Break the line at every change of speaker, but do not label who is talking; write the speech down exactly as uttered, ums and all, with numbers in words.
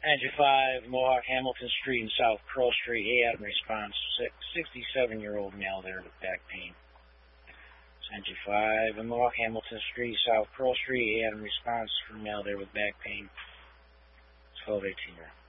Engine five, Mohawk Hamilton Street and South Pearl Street. He had a response. sixty-seven-year-old male there with back pain. Engine five, and Mohawk Hamilton Street, South Pearl Street. He had a response from male there with back pain. twelve eighteen.